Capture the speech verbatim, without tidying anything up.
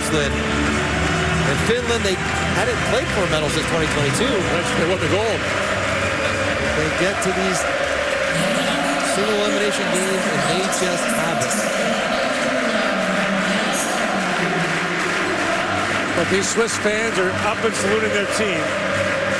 Switzerland. And Finland, they hadn't played for a medal since twenty twenty-two. They won the gold. They get to these single elimination games, and they just have it. But these Swiss fans are up and saluting their team.